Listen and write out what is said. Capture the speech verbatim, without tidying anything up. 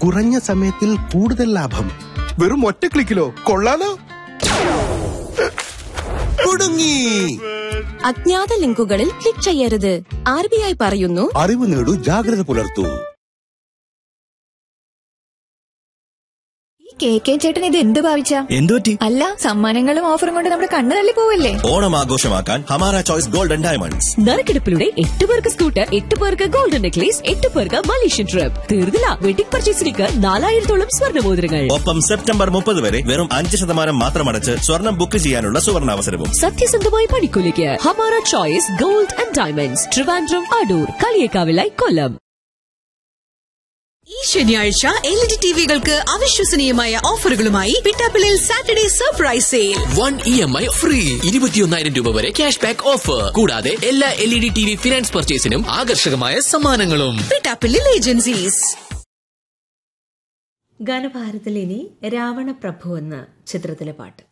കുറഞ്ഞ സമയത്തിൽ കൂടുതൽ ലാഭം. വെറും ഒറ്റ ക്ലിക്കിലോ? കൊള്ളാലോ. കുടുങ്ങി. അജ്ഞാത ലിങ്കുകളിൽ ക്ലിക്ക് ചെയ്യരുത്. ആർ ബി ഐ പറയുന്നു, അറിവ് നേടൂ, ജാഗ്രത പുലർത്തൂ. കെ കെ ചേട്ടൻ ഇത് എന്ത് ഭാവിച്ച? എന്തുപറ്റി? അല്ല, സമ്മാനങ്ങളും ഓഫറും കൊണ്ട് നമ്മുടെ കണ്ണ് തള്ളി പോവല്ലേ? ഓണം ആഘോഷമാക്കാൻ ഹമാര ചോയ്സ് ഗോൾഡൻ ഡയമണ്ട്സ്. നറുക്കെടുപ്പിലൂടെ എട്ട് പേർക്ക് സ്കൂട്ടർ, എട്ട് പേർക്ക് ഗോൾഡൻ നെക്ലേസ്, എട്ട് പേർക്ക് മലേഷ്യൻ ട്രിപ്പ്. തീർന്നില്ല, വെഡിംഗ് പർച്ചേസിലേക്ക് നാലായിരത്തോളം സ്വർണ്ണമോതിരങ്ങൾ. ഒപ്പം സെപ്റ്റംബർ മുപ്പത് വരെ വെറും അഞ്ച് ശതമാനം മാത്രം അടച്ച് സ്വർണം ബുക്ക് ചെയ്യാനുള്ള സുവർണാവസരവും. സത്യസന്ധമായ പണിക്കൂലിക്ക് Hamara choice gold and diamonds, Trivandrum, Adoor, കളിയേക്കാവിലായി, കൊല്ലം. ഈ ശനിയാഴ്ച എൽ ഇ ഡി ടിവികൾക്ക് അവിശ്വസനീയമായ ഓഫറുകളുമായി പിട്ടാപ്പിളിൽ Saturday surprise sale. One E M I free, ഇരുപത്തിയൊന്നായിരം രൂപ വരെ ക്യാഷ് ബാക്ക് ഓഫർ. കൂടാതെ എല്ലാ L E D T V finance പർച്ചേസിനും ആകർഷകമായ സമ്മാനങ്ങളും. പിട്ടാപ്പിളിൽ ഏജൻസീസ്. ഗാനഭാരതത്തിൽ ഇനി രാവണപ്രഭു എന്ന ചിത്രത്തിലെ പാട്ട്.